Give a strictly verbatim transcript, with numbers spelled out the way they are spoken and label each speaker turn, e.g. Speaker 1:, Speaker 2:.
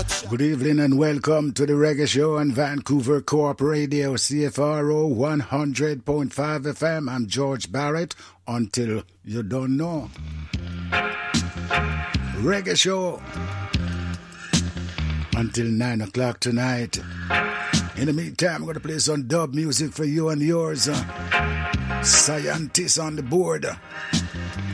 Speaker 1: Good evening and welcome to the Reggae Show on Vancouver Co-op Radio, C F R O one hundred point five F M. I'm George Barrett, until you don't know. Reggae Show until nine o'clock tonight. In the meantime, I'm going to play some dub music for you and yours. Uh, Scientists on the board.